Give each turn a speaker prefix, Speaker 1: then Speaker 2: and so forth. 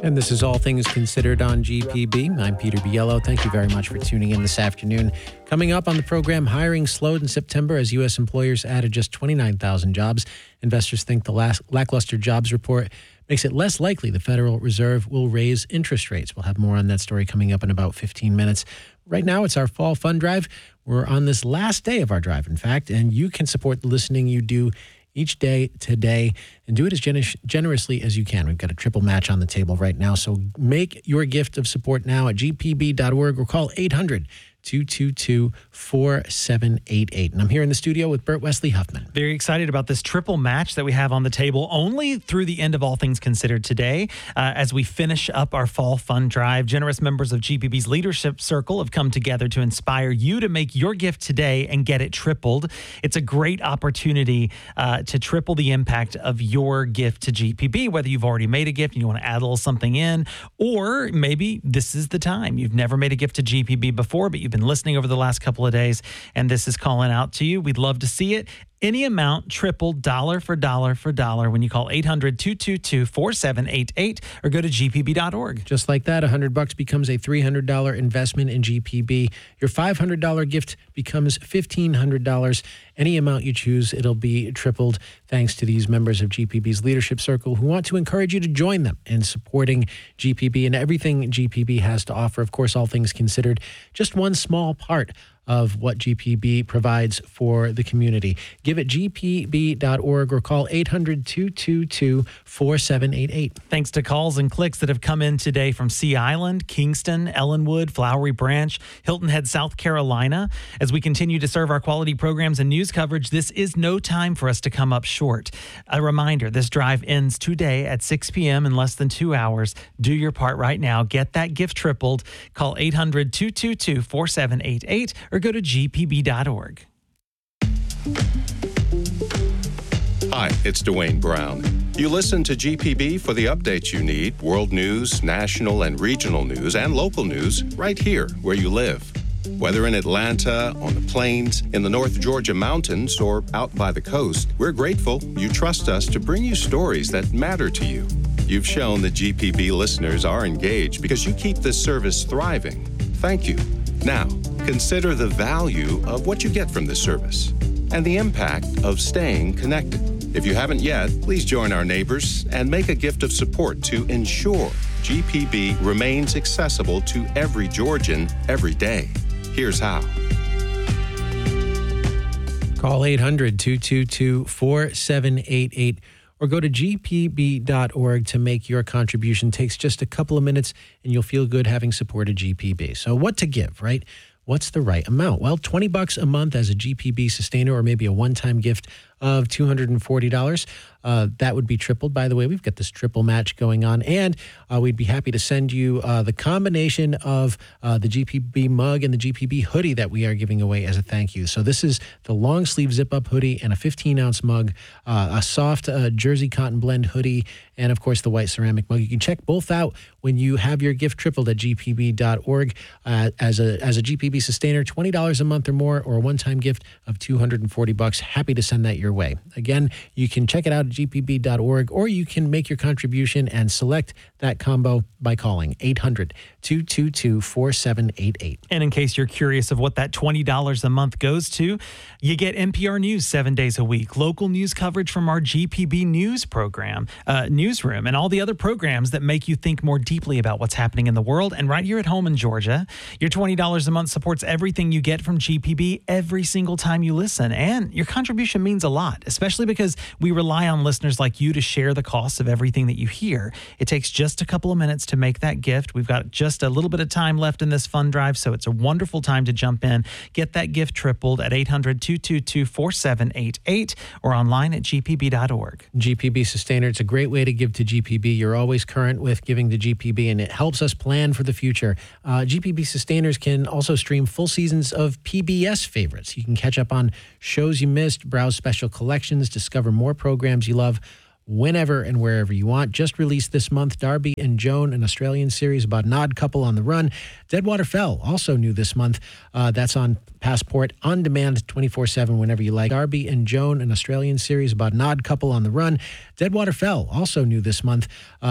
Speaker 1: And this is All Things Considered on GPB. I'm Peter Biello. Thank you very much for tuning in this afternoon. Coming up on the program, hiring slowed in September as U.S. employers added just 29,000 jobs. Investors think the lackluster jobs report makes it less likely the Federal Reserve will raise interest rates. We'll have more on that story coming up in about 15 minutes. Right now, it's our fall fund drive. We're on this last day of our drive, in fact, and you can support the listening you do each day today and do it as generously as you can. We've got a triple match on the table right now, so make your gift of support now at gpb.org or call 800-222-4788. And I'm here in the studio with Bert Wesley Huffman.
Speaker 2: Very excited about this triple match that we have on the table only through the end of All Things Considered today. As we finish up our fall fund drive, generous members of GPB's Leadership Circle have come together to inspire you to make your gift today and get it tripled. It's a great opportunity to triple the impact of your gift to GPB, whether you've already made a gift and you want to add a little something in, or maybe this is the time. You've never made a gift to GPB before, but you've been listening over the last couple of days, and this is calling out to you. We'd love to see it. Any amount tripled dollar for dollar for dollar when you call 800-222-4788 or go to gpb.org.
Speaker 1: Just like that, $100 becomes a $300 investment in GPB. Your $500 gift becomes $1,500. Any amount you choose, it'll be tripled thanks to these members of GPB's Leadership Circle who want to encourage you to join them in supporting GPB and everything GPB has to offer. Of course, all things considered, just one small part of what GPB provides for the community. Give at gpb.org or call 800-222-4788.
Speaker 2: Thanks to calls and clicks that have come in today from Sea Island, Kingston, Ellenwood, Flowery Branch, Hilton Head, South Carolina. As we continue to serve our quality programs and news coverage, this is no time for us to come up short. A reminder, this drive ends today at 6 p.m. in less than 2 hours. Do your part right now. Get that gift tripled. Call 800-222-4788 or go to gpb.org.
Speaker 3: Hi, it's Dwayne Brown. You listen to GPB for the updates you need, world news, national and regional news, and local news right here where you live. Whether in Atlanta, on the plains, in the North Georgia mountains, or out by the coast, we're grateful you trust us to bring you stories that matter to you. You've shown that GPB listeners are engaged because you keep this service thriving. Thank you. Now, consider the value of what you get from this service and the impact of staying connected. If you haven't yet, please join our neighbors and make a gift of support to ensure GPB remains accessible to every Georgian every day. Here's how.
Speaker 1: Call 800-222-4788 or go to gpb.org to make your contribution. Takes just a couple of minutes, and you'll feel good having supported GPB. So what to give, right? What's the right amount? Well, $20 a month as a GPB sustainer or maybe a one-time gift of $240. That would be tripled. By the way, we've got this triple match going on, and we'd be happy to send you the combination of the GPB mug and the GPB hoodie that we are giving away as a thank you. So this is the long sleeve zip-up hoodie and a 15-ounce mug, a soft jersey cotton blend hoodie, and of course the white ceramic mug. You can check both out when you have your gift tripled at gpb.org. As a GPB sustainer, $20 a month or more, or a one-time gift of $240. Happy to send that your way. Again, you can check it out at gpb.org, or you can make your contribution and select that combo by calling 800-222-4788.
Speaker 2: And in case you're curious of what that $20 a month goes to, you get NPR News 7 days a week, local news coverage from our GPB News program, newsroom, and all the other programs that make you think more deeply about what's happening in the world and right here at home in Georgia. Your $20 a month supports everything you get from GPB every single time you listen, and your contribution means a lot, especially because we rely on listeners like you to share the costs of everything that you hear. It takes just a couple of minutes to make that gift. We've got just a little bit of time left in this fund drive, so it's a wonderful time to jump in. Get that gift tripled at 800-222-4788 or online at gpb.org.
Speaker 1: GPB Sustainer, it's a great way to give to GPB. You're always current with giving to GPB, and it helps us plan for the future. GPB Sustainers can also stream full seasons of PBS favorites. You can catch up on shows you missed, browse special collections, discover more programs you love whenever and wherever you want. Just released this month, Darby and Joan, an Australian series about an odd couple on the run. Deadwater Fell, also new this month. That's on Passport on demand 24/7 whenever you like. Darby and Joan, an Australian series about an odd couple on the run. Deadwater Fell, also new this month.